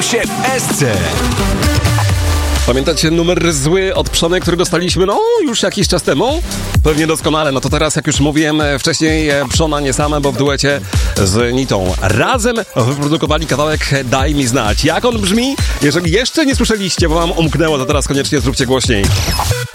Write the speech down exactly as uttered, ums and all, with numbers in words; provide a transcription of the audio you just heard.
się w S C. Pamiętacie numer zły od Przony, który dostaliśmy, no, już jakiś czas temu? Pewnie doskonale. No to teraz, jak już mówiłem wcześniej, Przona nie same, bo w duecie z Nitą razem wyprodukowali kawałek Daj mi znać. Jak on brzmi? Jeżeli jeszcze nie słyszeliście, bo wam umknęło, to teraz koniecznie zróbcie głośniej.